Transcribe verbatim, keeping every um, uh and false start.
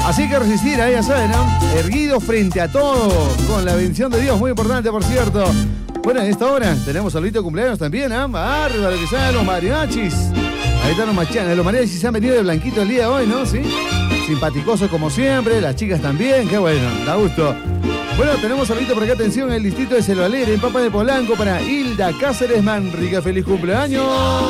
Así que resistir, ahí ya saben, ¿no? Erguidos frente a todos, con la bendición de Dios, muy importante, por cierto. Bueno, en esta hora tenemos saludito de cumpleaños también, ¿ah? ¿eh? Bárbaro, que salen los mariachis. Ahí están los machanes, los mariachis se han venido de blanquito el día de hoy, ¿no? Sí. Simpaticosos como siempre, las chicas también, qué bueno, da gusto. Bueno, tenemos saludito por acá, atención, en el distrito de Selvalera, en Pampa de Polanco, para Hilda Cáceres Manrique. ¡Feliz cumpleaños!